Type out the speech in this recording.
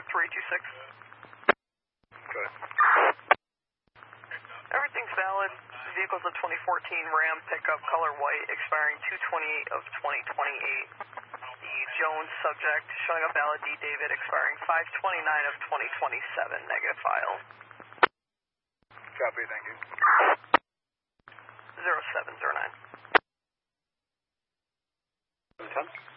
326. Okay. Everything's valid. The vehicle's a 2014 Ram pickup, color white, expiring 2/28 of 2028. The Jones subject showing a valid D David, expiring 5/29 of 2027. Negative file. Copy, thank you. 0709. 10.